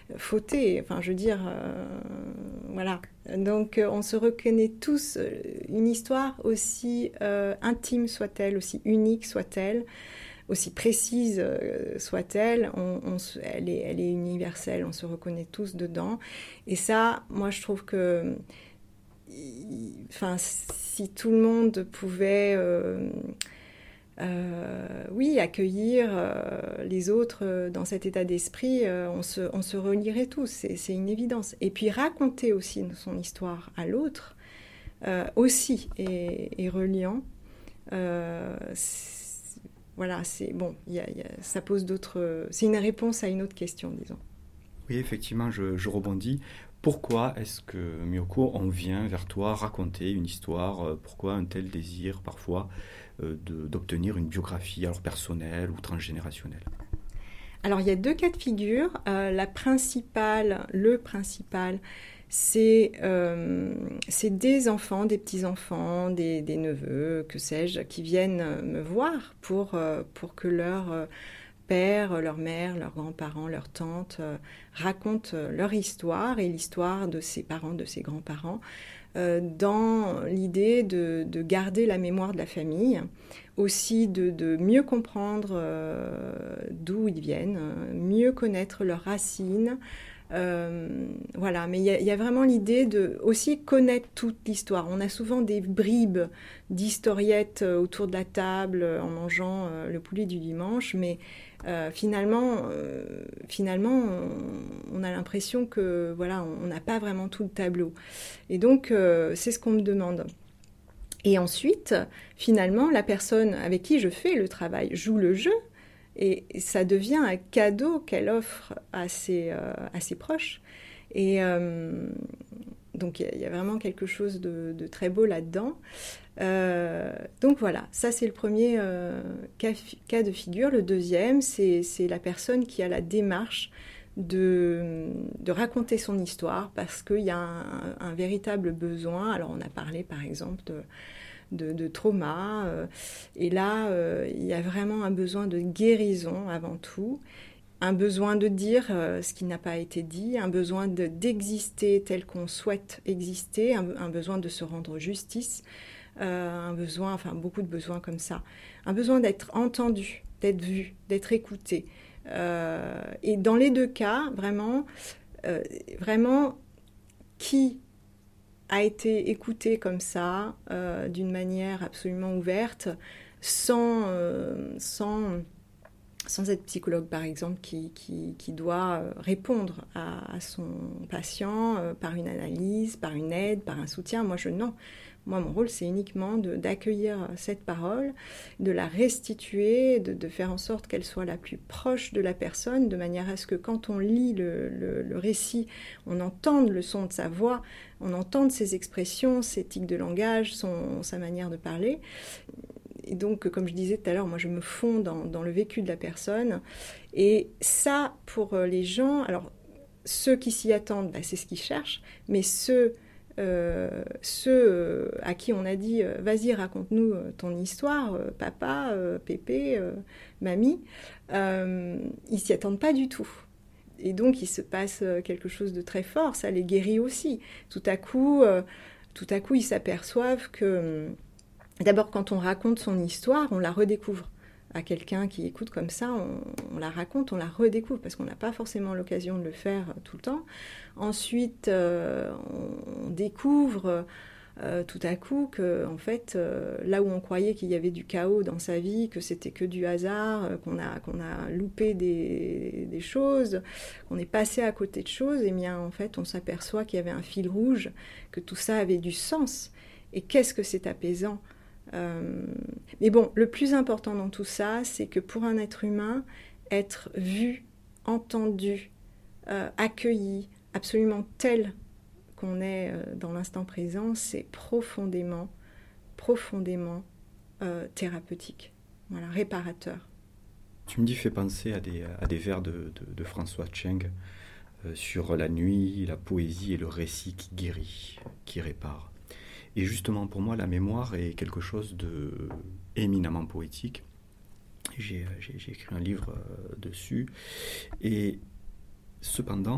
fautée. Enfin, je veux dire, voilà. Donc, on se reconnaît tous. Une histoire aussi intime soit-elle, aussi unique soit-elle, aussi précise soit-elle, elle est universelle. On se reconnaît tous dedans. Et ça, moi, je trouve que, enfin, si tout le monde pouvait oui, accueillir les autres dans cet état d'esprit, on se relierait tous, c'est une évidence. Et puis raconter aussi son histoire à l'autre, aussi, et reliant, voilà, c'est bon, ça pose d'autres... C'est une réponse à une autre question, disons. Oui, effectivement, je rebondis. Pourquoi est-ce que, Miyoko, on vient vers toi raconter une histoire? Pourquoi un tel désir, parfois, d'obtenir une biographie, alors personnelle ou transgénérationnelle? Alors, il y a deux cas de figure. Le principal, c'est des enfants, des petits-enfants, des neveux, que sais-je, qui viennent me voir pour que leur père, leur mère, leurs grands-parents, leurs tantes racontent leur histoire et l'histoire de ses parents, de ses grands-parents, dans l'idée de garder la mémoire de la famille, aussi de mieux comprendre d'où ils viennent, mieux connaître leurs racines. Voilà, mais il y a vraiment l'idée de aussi connaître toute l'histoire. On a souvent des bribes d'historiettes autour de la table en mangeant le poulet du dimanche, mais finalement, on a l'impression que voilà, on n'a pas vraiment tout le tableau. Et donc, c'est ce qu'on me demande. Et ensuite, finalement, la personne avec qui je fais le travail joue le jeu et ça devient un cadeau qu'elle offre à ses proches. Et donc, il y a vraiment quelque chose de très beau là-dedans. Donc voilà, ça c'est le premier cas de figure. Le deuxième, c'est la personne qui a la démarche de raconter son histoire parce qu'il y a un véritable besoin. Alors on a parlé par exemple de trauma, et là il y a vraiment un besoin de guérison avant tout, un besoin de dire ce qui n'a pas été dit, un besoin d'exister tel qu'on souhaite exister, un besoin de se rendre justice, un besoin, enfin beaucoup de besoins comme ça, un besoin d'être entendu, d'être vu, d'être écouté. Et dans les deux cas, vraiment, qui a été écouté comme ça, d'une manière absolument ouverte, sans être psychologue, par exemple, qui doit répondre à son patient par une analyse, par une aide, par un soutien. Non. Moi, mon rôle, c'est uniquement d'accueillir cette parole, de la restituer, de faire en sorte qu'elle soit la plus proche de la personne, de manière à ce que quand on lit le récit, on entende le son de sa voix, on entende ses expressions, ses tics de langage, sa manière de parler. Et donc, comme je disais tout à l'heure, moi, je me fonds dans le vécu de la personne. Et ça, pour les gens, alors, ceux qui s'y attendent, c'est ce qu'ils cherchent, mais ceux à qui on a dit vas-y raconte-nous ton histoire, papa, pépé, mamie, ils s'y attendent pas du tout. Et donc il se passe quelque chose de très fort, ça les guérit aussi. Tout à coup ils s'aperçoivent que d'abord quand on raconte son histoire, on la redécouvre. À quelqu'un qui écoute comme ça, on la raconte, on la redécouvre, parce qu'on n'a pas forcément l'occasion de le faire tout le temps. Ensuite, on découvre tout à coup que, en fait, là où on croyait qu'il y avait du chaos dans sa vie, que c'était que du hasard, qu'on a loupé des choses, qu'on est passé à côté de choses, et bien en fait, on s'aperçoit qu'il y avait un fil rouge, que tout ça avait du sens. Et qu'est-ce que c'est apaisant! Mais bon, le plus important dans tout ça, c'est que pour un être humain, être vu, entendu, accueilli, absolument tel qu'on est dans l'instant présent, c'est profondément thérapeutique, voilà, réparateur. Tu me dis, fait penser à des vers de François Cheng sur la nuit, la poésie et le récit qui guérit, qui répare. Et justement, pour moi, la mémoire est quelque chose de éminemment poétique. J'ai écrit un livre dessus. Et cependant,